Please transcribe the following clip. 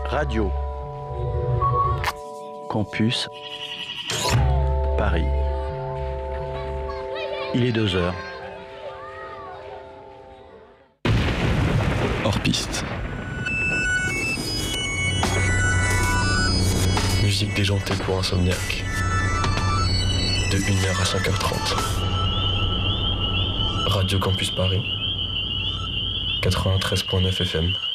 Radio Campus Paris. Il est 2h. Hors piste. Musique déjantée pour insomniaque. De 1h à 5h30. Radio Campus Paris. 93.9 FM.